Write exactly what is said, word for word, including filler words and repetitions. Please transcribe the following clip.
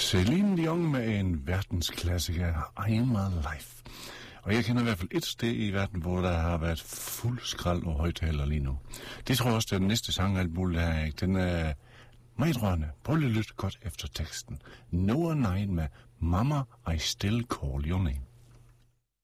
Celine Dion med en verdensklassiker, I'm My Life. Og jeg kender i hvert fald et sted i verden, hvor der har været fuld skrald og højtaler lige nu. Det tror jeg også, det er den næste sangalbum, der er, ikke? Den er meget rørende. Prøv lige at lytte godt efter teksten. Noah Nine med Mama, I Still Call Your Name.